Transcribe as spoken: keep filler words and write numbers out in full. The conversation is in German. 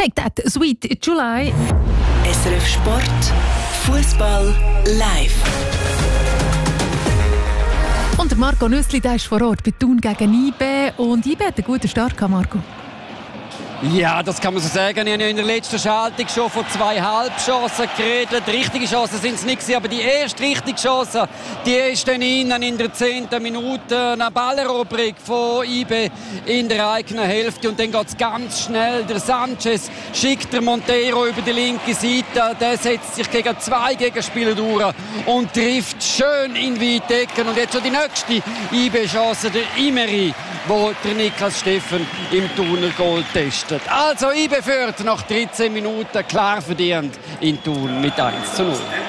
Take That, Sweet July. S R F Sport, Fußball live. Und der Marco Nüssli, der ist vor Ort bei Thun gegen I B. Und I B hat einen guten Start gehabt, Marco. Ja, das kann man so sagen. Ich habe in der letzten Schaltung schon von zwei Halbchancen geredet. Richtige Chancen sind es nicht, aber die erste richtige Chance, die ist dann innen in der zehnten Minute. Eine Balleroberung von I B in der eigenen Hälfte. Und dann geht es ganz schnell. Der Sanchez schickt der Montero über die linke Seite. Der setzt sich gegen zwei Gegenspieler durch und trifft schön in weite Ecken. Und jetzt schon die nächste I B-Chance, der Imeri, wo der Niklas Steffen im Thuner Goal testet. Also I B führt nach dreizehn Minuten klar verdient in Thun mit eins zu null.